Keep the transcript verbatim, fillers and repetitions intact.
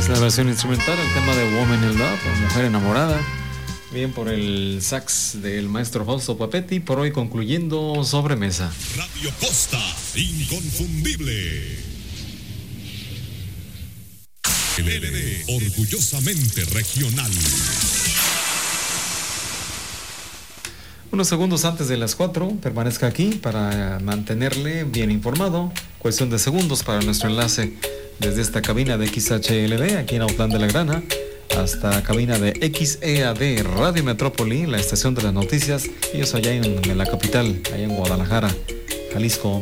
La versión instrumental, el tema de Woman in Love, o Mujer Enamorada, bien por el sax del maestro Fausto Papetti, por hoy concluyendo Sobremesa. Radio Costa, inconfundible. L L D, orgullosamente regional. Unos segundos antes de las cuatro, permanezca aquí para mantenerle bien informado. Cuestión de segundos para nuestro enlace desde esta cabina de X H L D, aquí en Autlán de la Grana, hasta cabina de X E A D Radio Metrópoli, la estación de las noticias, ellos allá en, en la capital, allá en Guadalajara, Jalisco.